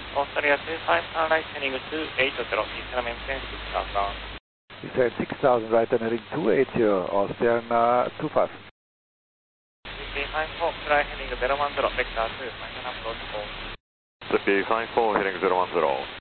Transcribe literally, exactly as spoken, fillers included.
Australia two five, turn right heading two eight zero, Eastern maintain six thousand. You said six thousand right and heading two eighty, Austrian uh, two five. C P five four, right heading zero one zero, vector two, final approach four. C P five four heading zero one zero.